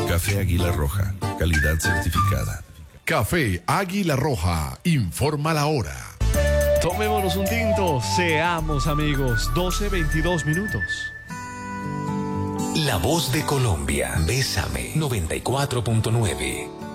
Café Águila Roja, calidad certificada. Café Águila Roja, informa la hora. Tomémonos un tinto, seamos amigos. 12:22 minutos. La voz de Colombia, Bésame 94.9.